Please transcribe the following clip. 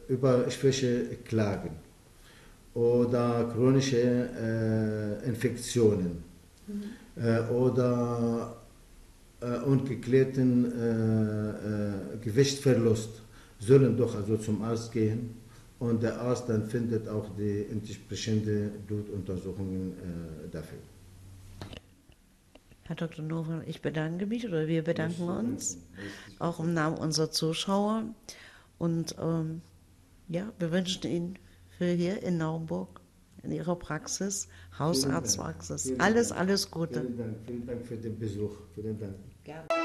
über schwere klagen oder chronische Infektionen oder ungeklärten Gewichtsverlust, sollen doch also zum Arzt gehen und der Arzt dann findet auch die entsprechende Blutuntersuchungen dafür. Herr Dr. Nowak, ich bedanke mich oder wir bedanken uns, auch im Namen unserer Zuschauer. Und ja, wir wünschen Ihnen für hier in Naumburg, in Ihrer Praxis, Hausarztpraxis, alles Gute. Vielen Dank für den Besuch. Vielen Dank. Gerne.